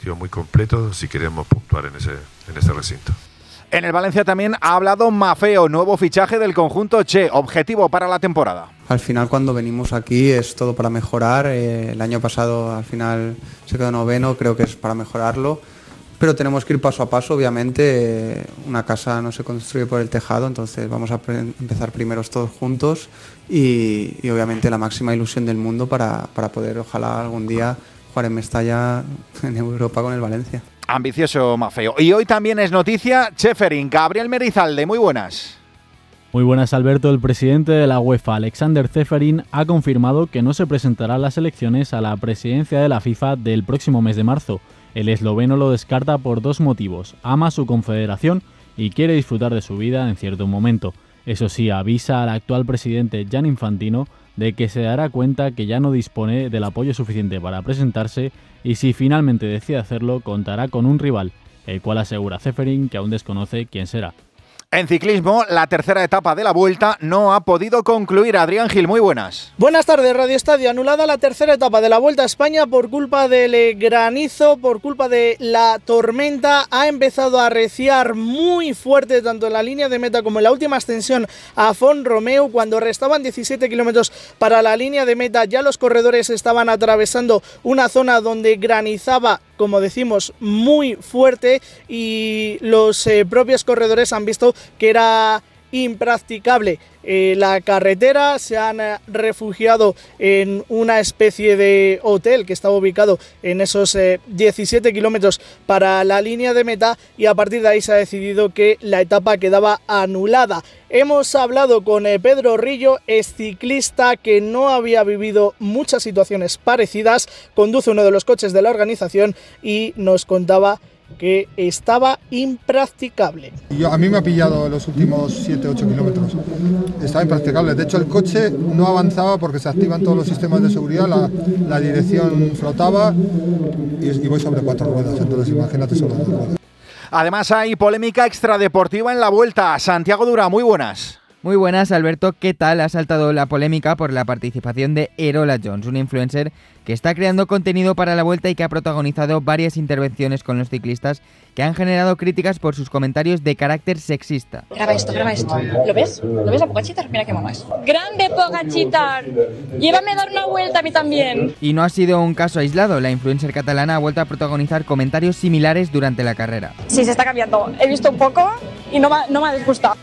partido muy completo si queremos puntuar en ese recinto. En el Valencia también ha hablado Maffeo, nuevo fichaje del conjunto Che, objetivo para la temporada. Al final cuando venimos aquí es todo para mejorar, el año pasado al final se quedó noveno, creo que es para mejorarlo, pero tenemos que ir paso a paso, obviamente una casa no se construye por el tejado, entonces vamos a empezar primeros todos juntos y obviamente la máxima ilusión del mundo para poder ojalá algún día jugar en Mestalla en Europa con el Valencia. Ambicioso Maffeo. Y hoy también es noticia Ceferin, Gabriel Merizalde, muy buenas. Muy buenas, Alberto. El presidente de la UEFA, Alexander Ceferin, ha confirmado que no se presentará a las elecciones a la presidencia de la FIFA del próximo mes de marzo. El esloveno lo descarta por dos motivos. Ama su confederación y quiere disfrutar de su vida en cierto momento. Eso sí, avisa al actual presidente Gianni Infantino de que se dará cuenta que ya no dispone del apoyo suficiente para presentarse y si finalmente decide hacerlo contará con un rival, el cual asegura Ceferin que aún desconoce quién será. En ciclismo, la tercera etapa de la Vuelta no ha podido concluir. Adrián Gil, muy buenas. Buenas tardes, Radio Estadio. Anulada la tercera etapa de la Vuelta a España por culpa del granizo, por culpa de la tormenta. Ha empezado a arreciar muy fuerte tanto en la línea de meta como en la última ascensión a Font-Romeu. Cuando restaban 17 kilómetros para la línea de meta, ya los corredores estaban atravesando una zona donde granizaba, como decimos, muy fuerte y los propios corredores han visto que era impracticable la carretera. Se han refugiado en una especie de hotel que estaba ubicado en esos 17 kilómetros para la línea de meta y a partir de ahí se ha decidido que la etapa quedaba anulada. Hemos hablado con Pedro Rillo, es ciclista que no había vivido muchas situaciones parecidas, conduce uno de los coches de la organización y nos contaba que estaba impracticable. A mí me ha pillado los últimos 7-8 kilómetros. Estaba impracticable. De hecho, el coche no avanzaba porque se activan todos los sistemas de seguridad, la dirección flotaba y voy sobre 4 ruedas. Entonces, imagínate sobre 2 ruedas. Además, hay polémica extradeportiva en la Vuelta. Santiago Dura, muy buenas. Muy buenas, Alberto. ¿Qué tal? Ha saltado la polémica por la participación de Erola Jones, un influencer que está creando contenido para la Vuelta y que ha protagonizado varias intervenciones con los ciclistas que han generado críticas por sus comentarios de carácter sexista. Graba esto. ¿Lo ves? ¿Lo ves a Pogačar? Mira qué mono es. ¡Grande Pogačar! Llévame a dar una vuelta a mí también. Y no ha sido un caso aislado. La influencer catalana ha vuelto a protagonizar comentarios similares durante la carrera. Sí, se está cambiando. He visto un poco y no me ha disgustado.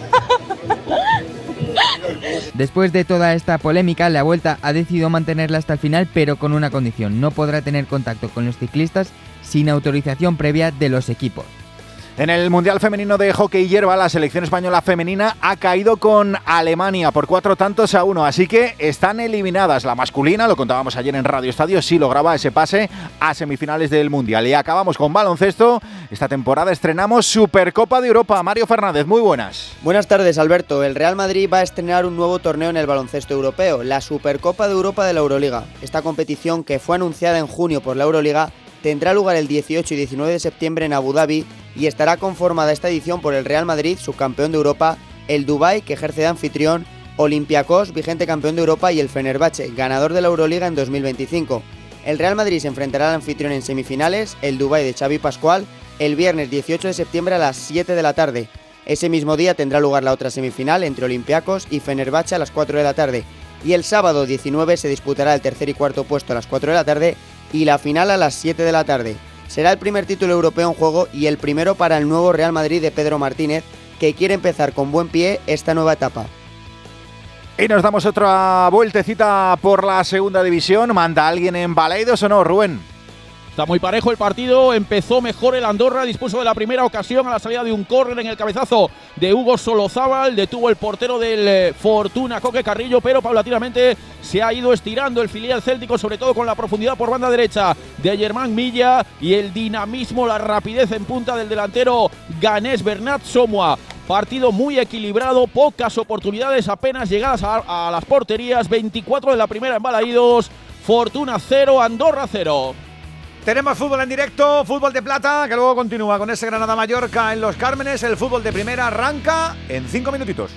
Después de toda esta polémica, la Vuelta ha decidido mantenerla hasta el final, pero con una condición: no podrá tener contacto con los ciclistas sin autorización previa de los equipos. En el Mundial Femenino de Hockey Hierba, la selección española femenina ha caído con Alemania por 4-1, así que están eliminadas. La masculina, lo contábamos ayer en Radio Estadio, sí lograba ese pase a semifinales del Mundial. Y acabamos con baloncesto. Esta temporada estrenamos Supercopa de Europa. Mario Fernández, muy buenas. Buenas tardes, Alberto. El Real Madrid va a estrenar un nuevo torneo en el baloncesto europeo, la Supercopa de Europa de la Euroliga. Esta competición, que fue anunciada en junio por la Euroliga, tendrá lugar el 18 y 19 de septiembre en Abu Dhabi y estará conformada esta edición por el Real Madrid, subcampeón de Europa, el Dubái, que ejerce de anfitrión, Olympiacos, vigente campeón de Europa, y el Fenerbahce, ganador de la Euroliga en 2025. El Real Madrid se enfrentará al anfitrión en semifinales, el Dubái de Xavi Pascual, el viernes 18 de septiembre a las 7 de la tarde. Ese mismo día tendrá lugar la otra semifinal entre Olympiacos y Fenerbahce a las 4 de la tarde. Y el sábado 19 se disputará el tercer y cuarto puesto a las 4 de la tarde y la final a las 7 de la tarde. Será el primer título europeo en juego y el primero para el nuevo Real Madrid de Pedro Martínez, que quiere empezar con buen pie esta nueva etapa. Y nos damos otra vueltecita por la segunda división. ¿Manda alguien en Baleidos o no, Rubén? Está muy parejo el partido, empezó mejor el Andorra, dispuso de la primera ocasión a la salida de un córner en el cabezazo de Hugo Solozábal, detuvo el portero del Fortuna, Coque Carrillo, pero paulatinamente se ha ido estirando el filial céltico, sobre todo con la profundidad por banda derecha de Germán Milla y el dinamismo, la rapidez en punta del delantero ganés Bernat Somoa. Partido muy equilibrado, pocas oportunidades, apenas llegadas a las porterías, 24 de la primera en Balaídos, Fortuna 0, Andorra 0. Tenemos fútbol en directo, fútbol de plata, que luego continúa con ese Granada-Mallorca en Los Cármenes. El fútbol de primera arranca en 5 minutitos.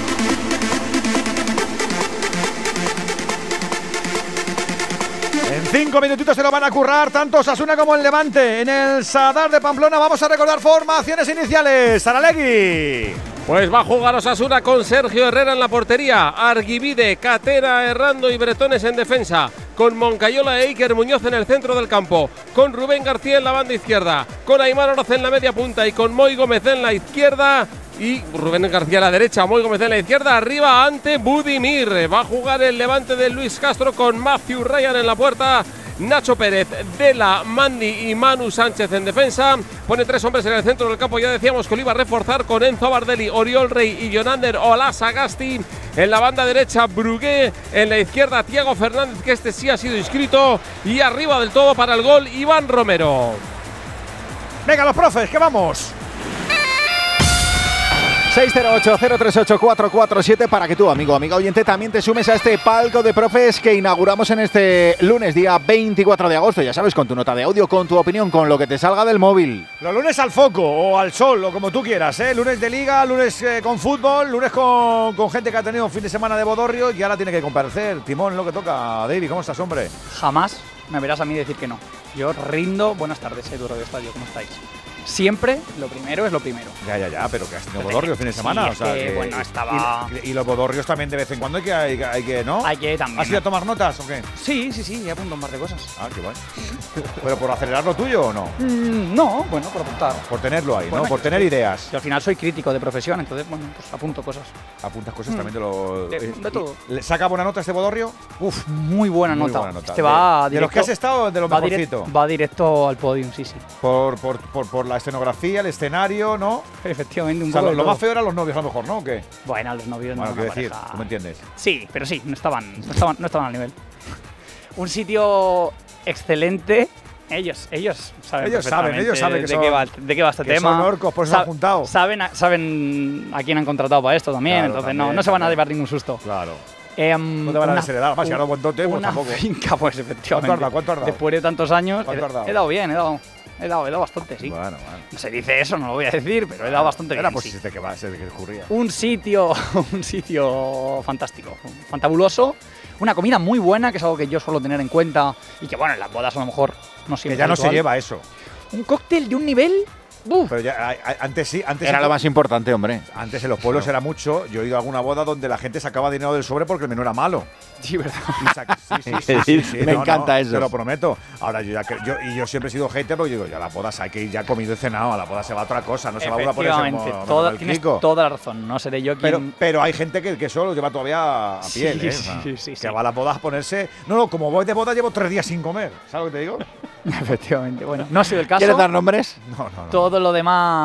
En 5 minutitos se lo van a currar tanto Osasuna como el Levante. En el Sadar de Pamplona vamos a recordar formaciones iniciales. Saralegui. Pues va a jugar Osasuna con Sergio Herrera en la portería, Arguibide, Catena, Errando y Bretones en defensa, con Moncayola e Iker Muñoz en el centro del campo, con Rubén García en la banda izquierda, con Aimar Oroz en la media punta y con Moy Gómez en la izquierda. Y Rubén García a la derecha, Moy Gómez en la izquierda, arriba ante Budimir. Va a jugar el Levante de Luis Castro con Matthew Ryan en la puerta, Nacho Pérez, Dela, Mandi y Manu Sánchez en defensa. Pone 3 hombres en el centro del campo. Ya decíamos que lo iba a reforzar con Enzo Bardelli, Oriol Rey y Jonander Olasagasti. En la banda derecha, Brugué. En la izquierda, Thiago Fernández, que este sí ha sido inscrito. Y arriba del todo para el gol, Iván Romero. Venga, los profes, que vamos. 608-038-447 para que tú, amigo, amiga oyente, también te sumes a este palco de profes que inauguramos en este lunes, día 24 de agosto. Ya sabes, con tu nota de audio, con tu opinión, con lo que te salga del móvil. Los lunes al foco o al sol o como tú quieras, ¿eh? Lunes de liga, lunes con fútbol, lunes con gente que ha tenido un fin de semana de bodorrio y ahora tiene que comparecer. Timón, lo que toca. David, ¿cómo estás, hombre? Jamás me verás a mí decir que no. Yo rindo. Buenas tardes, Duro de Estadio, ¿cómo estáis? Siempre lo primero es lo primero. Ya, pero que has tenido bodorrio el fin de semana. Sí, o sea, que, bueno, estaba… Y los bodorrios también de vez en cuando hay que ¿no? Hay que también. ¿Has ido a tomar notas o qué? Sí, he apuntado un par de cosas. Ah, qué guay. ¿Pero por acelerar lo tuyo o no? No, bueno, por apuntar. Por tenerlo ahí, bueno, ¿no? Por tener ideas. Yo al final soy crítico de profesión, entonces, bueno, pues apunto cosas. ¿Apuntas cosas también de lo… de todo. ¿Le saca buena nota este bodorrio? Uf, muy buena nota. Buena nota. Este va de los que has estado, de lo mejorcito. Va directo al podium, sí. Por la escenografía, el escenario, ¿no? Efectivamente, un o sea, poco lo más feo eran los novios, a lo mejor, ¿no? ¿O qué? Bueno, los novios no. Bueno, quiero decir, ¿tú me entiendes? Sí, pero sí, no estaban al nivel. Un sitio excelente. Ellos saben de qué va este tema. Son orcos, por eso han juntado. Saben a quién han contratado para esto también, claro, entonces no se van a llevar ningún susto. Claro. No te van a desheredar, más si ahora buen dote, pues tampoco. Finca, pues efectivamente. ¿Cuánto has dado? Después de tantos años, ¿Cuánto has dado? He dado bien, he dado bastante, sí. Bueno. No se dice eso, no lo voy a decir, pero he dado bastante bien. Era pues sí. de que ocurría. Un sitio fantástico, fantabuloso. Una comida muy buena, que es algo que yo suelo tener en cuenta y que, bueno, en las bodas a lo mejor no siempre. Que ya no se lleva eso. Un cóctel de un nivel… Pero ya, antes sí. Era lo más importante, hombre. Antes en los pueblos era mucho. Yo he ido a alguna boda donde la gente sacaba dinero del sobre porque el menú era malo. Sí, ¿verdad? Sí, me encanta eso. Te lo prometo. Ahora, yo siempre he sido hater, pero yo digo, ya a las bodas hay que ir ya comido y cenado. A la boda se va otra cosa, no se va una por ese tienes toda la razón. No seré yo quien… Pero hay gente que eso lo lleva todavía a piel, Sí. Que va a las bodas a ponerse… No, como voy de boda llevo 3 días sin comer. ¿Sabes lo que te digo? Efectivamente. Bueno, no ha sido el caso. ¿Quieres dar nombres? No. Todo lo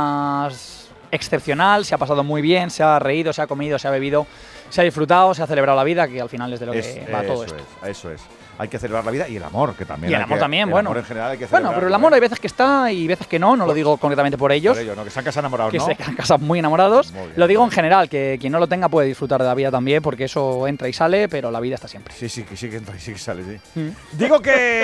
demás excepcional, se ha pasado muy bien, se ha reído, se ha comido, se ha bebido, se ha disfrutado, se ha celebrado la vida, que al final es de lo que va todo esto. Eso es. Hay que celebrar la vida y el amor, que también. Y el amor también, bueno. El amor en general hay que bueno, pero el amor hay veces que está y veces que no lo digo concretamente por ellos. Por ello, ¿no? Que se han casado enamorados, que ¿no? se han casado muy enamorados. Muy bien, lo digo en general, que quien no lo tenga puede disfrutar de la vida también, porque eso entra y sale, pero la vida está siempre. Sí que entra y sí que sale, sí. Digo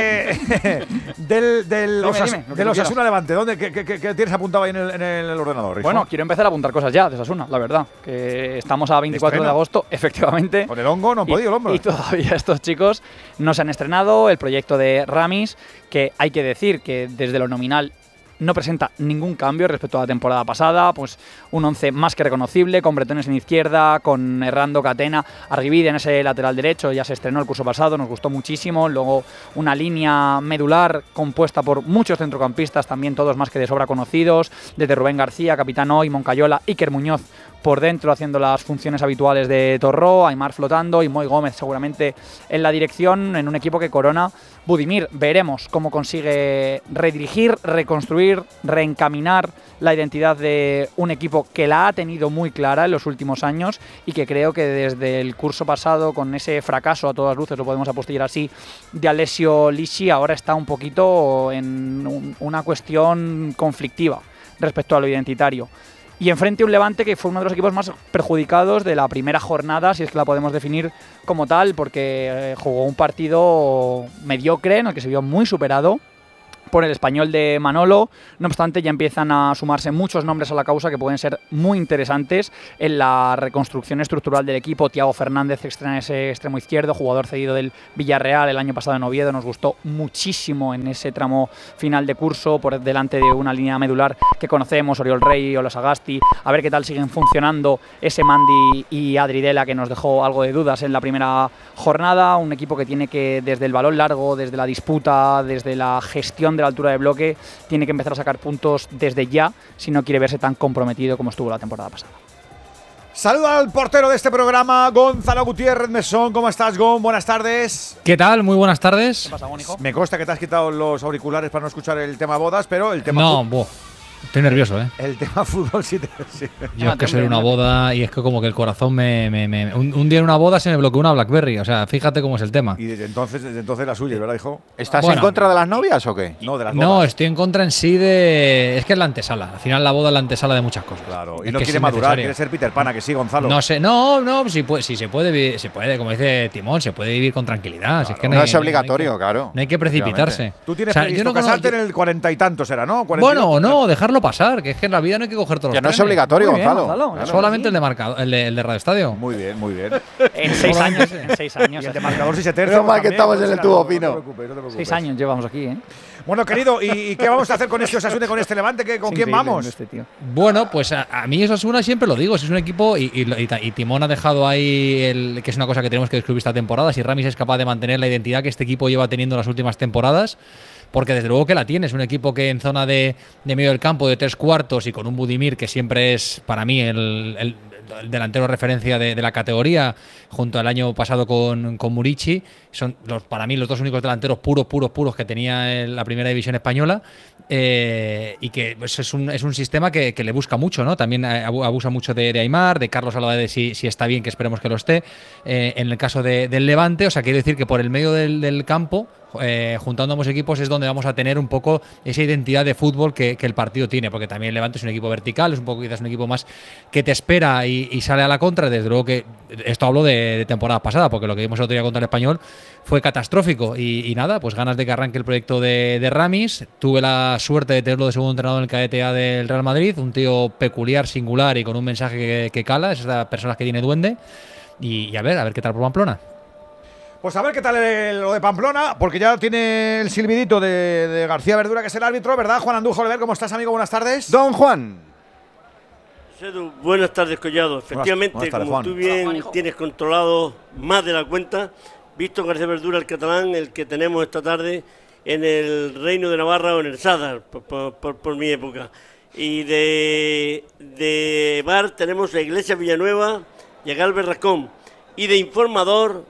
que del Osasuna Levante, ¿dónde qué tienes apuntado ahí en el ordenador, Rijo? Bueno, quiero empezar a apuntar cosas ya de Osasuna, la verdad. Que estamos a 24 de agosto, efectivamente. Con el hongo no han podido, el hombre. Y todavía estos chicos no se han estrenado. El proyecto de Ramis, que hay que decir que desde lo nominal no presenta ningún cambio respecto a la temporada pasada, pues un 11 más que reconocible, con Bretones en izquierda, con Errando, Catena, Arguibide en ese lateral derecho, ya se estrenó el curso pasado, nos gustó muchísimo, luego una línea medular compuesta por muchos centrocampistas, también todos más que de sobra conocidos, desde Rubén García, Capitán Hoy, Moncayola, Iker Muñoz por dentro haciendo las funciones habituales de Torró, Aimar flotando y Moy Gómez seguramente en la dirección, en un equipo que corona Budimir. Veremos cómo consigue redirigir, reconstruir, reencaminar la identidad de un equipo que la ha tenido muy clara en los últimos años y que creo que desde el curso pasado, con ese fracaso a todas luces, lo podemos apostillar así, de Alessio Lisci, ahora está un poquito en una cuestión conflictiva respecto a lo identitario. Y enfrente un Levante que fue uno de los equipos más perjudicados de la primera jornada, si es que la podemos definir como tal, porque jugó un partido mediocre en el que se vio muy superado por el Español de Manolo. No obstante, ya empiezan a sumarse muchos nombres a la causa que pueden ser muy interesantes en la reconstrucción estructural del equipo. Thiago Fernández estrena ese extremo izquierdo, jugador cedido del Villarreal el año pasado en Oviedo. Nos gustó muchísimo en ese tramo final de curso, por delante de una línea medular que conocemos, Oriol Rey o los Sagasti. A ver qué tal siguen funcionando ese Mandy y Adridela, que nos dejó algo de dudas en la primera jornada. Un equipo que tiene que, desde el balón largo, desde la disputa, desde la gestión de la altura de bloque, tiene que empezar a sacar puntos desde ya si no quiere verse tan comprometido como estuvo la temporada pasada. Saluda al portero de este programa, Gonzalo Gutiérrez Mesón. ¿Cómo estás, Gon? Buenas tardes. ¿Qué tal? Muy buenas tardes. ¿Qué pasa, Gon, hijo? Me consta que te has quitado los auriculares para no escuchar el tema bodas, pero el tema… No, estoy nervioso, ¿eh? El tema fútbol sí. Yo es que soy una boda y es que como que el corazón un día en una boda se me bloqueó una BlackBerry. O sea, fíjate cómo es el tema. Y desde entonces la suya, ¿verdad, hijo? ¿Estás en contra de las novias o qué? No, de las bodas. No, estoy en contra en sí de… Es que es la antesala. Al final la boda es la antesala de muchas cosas. Claro, y no quiere madurar, quiere ser Peter Pan, ¿a que sí, Gonzalo? No sé, si se puede, como dice Timón, se puede vivir con tranquilidad. Claro. Si es que no es obligatorio, claro. No hay que precipitarse. Tú tienes previsto casarte en el 40 y tantos, ¿era, no? 42. Bueno, no, dejarlo pasar, que es que en la vida no hay que coger todos los trenes. No es obligatorio, Gonzalo. Claro. Solamente el de marcador, el de Radio Estadio. Muy bien. En 6 años. Y el de marcador si se tercia. Menos mal que estamos en el tubo fino. No te preocupes. 6 años llevamos aquí, ¿eh? Bueno, querido, ¿y qué vamos a hacer con este Osasuna y con este Levante? ¿Con quién vamos? Bueno, pues a mí Osasuna siempre lo digo, es un equipo y Timón ha dejado ahí que es una cosa que tenemos que descubrir esta temporada, si Ramis es capaz de mantener la identidad que este equipo lleva teniendo en las últimas temporadas. Porque desde luego que la tiene, es un equipo que en zona de medio del campo, de 3 cuartos y con un Budimir que siempre es para mí el delantero referencia de la categoría, junto al año pasado con Murici, son para mí los dos únicos delanteros puros que tenía en la primera división española, y que pues, es un sistema que le busca mucho, ¿no? También abusa mucho de Aimar, de Carlos Alaba, de si está bien, que esperemos que lo esté, en el caso del Levante. O sea, quiero decir que por el medio del campo, juntando ambos equipos, es donde vamos a tener un poco esa identidad de fútbol que el partido tiene, porque también el Levante es un equipo vertical, es un poco quizás un equipo más que te espera y sale a la contra. Desde luego que esto hablo de temporada pasada, porque lo que vimos el otro día contra el Español fue catastrófico y nada, pues ganas de que arranque el proyecto de Ramis. Tuve la suerte de tenerlo de segundo entrenador en el cadete A del Real Madrid, un tío peculiar, singular y con un mensaje que cala, es esa persona que tiene duende, y a ver qué tal por Pamplona. Pues a ver qué tal lo de Pamplona, porque ya tiene el silbidito de García Verdura, que es el árbitro, ¿verdad? Juan Andújar Oliver, ¿cómo estás, amigo? Buenas tardes. Don Juan. Buenas tardes, Collado. Efectivamente, buenas tardes, como tú bien tienes controlado más de la cuenta, visto García Verdura, el catalán, el que tenemos esta tarde en el Reino de Navarra o en el Sadar, por mi época. Y de bar tenemos a Iglesias Villanueva y a Galvez Rascón. Y de informador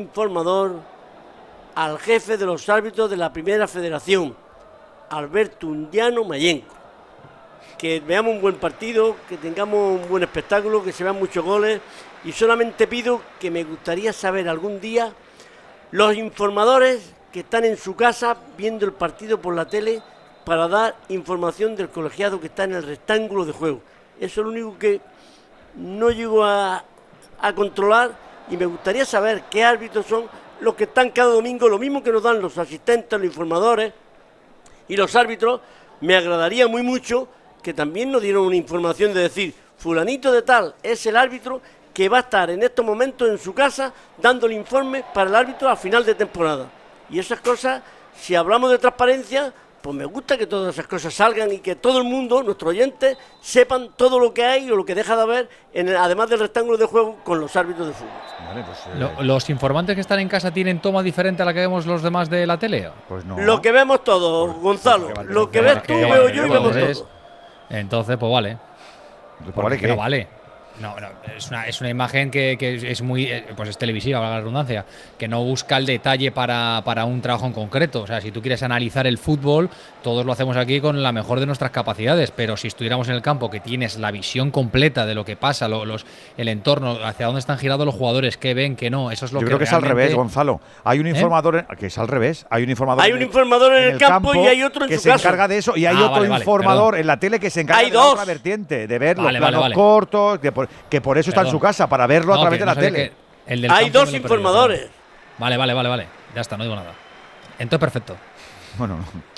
al jefe de los árbitros de la Primera Federación, Alberto Undiano Mayenco. Que veamos un buen partido, que tengamos un buen espectáculo, que se vean muchos goles, y solamente pido que me gustaría saber algún día los informadores que están en su casa viendo el partido por la tele para dar información del colegiado que está en el rectángulo de juego. Eso es lo único que no llego a controlar, y me gustaría saber qué árbitros son los que están cada domingo, lo mismo que nos dan los asistentes, los informadores y los árbitros. Me agradaría muy mucho que también nos dieran una información de decir, fulanito de tal es el árbitro que va a estar en estos momentos en su casa dando el informe para el árbitro a final de temporada. Y esas cosas, si hablamos de transparencia, pues me gusta que todas esas cosas salgan y que todo el mundo, nuestros oyentes, sepan todo lo que hay o lo que deja de haber, además del rectángulo de juego, con los árbitros de fútbol. Vale, pues, ¿Los informantes que están en casa tienen toma diferente a la que vemos los demás de la tele? Pues no. Lo que vemos todos, Gonzalo. Lo que ves tú, veo yo y vemos todos. Entonces, pues vale. ¿Vale qué? No vale. No, es una imagen que es muy, pues es televisiva, valga la redundancia, que no busca el detalle para un trabajo en concreto. O sea, si tú quieres analizar el fútbol, todos lo hacemos aquí con la mejor de nuestras capacidades, pero si estuviéramos en el campo, que tienes la visión completa de lo que pasa, el entorno, hacia dónde están girados los jugadores, qué ven, qué no, eso es lo que… Yo creo que es al revés, Gonzalo. Hay un informador, que es al revés, hay un informador en el campo y hay otro en que su se casa. encarga de eso, y hay otro informador en la tele que se encarga de la otra vertiente, de ver los planos cortos, que por eso está en su casa, para verlo a través de la tele. Hay dos informadores. Vale. Ya está, no digo nada. Entonces, perfecto. Bueno,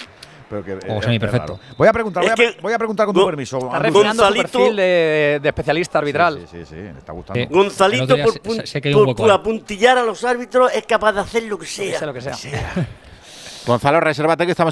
Pero que, o semiperfecto. Voy a preguntar, voy a preguntar con tu permiso. Está refinando su perfil de especialista arbitral. Sí, me está gustando. Gonzalito, por apuntillar a los árbitros, es capaz de hacer lo que sea. Gonzalo, resérvate que estamos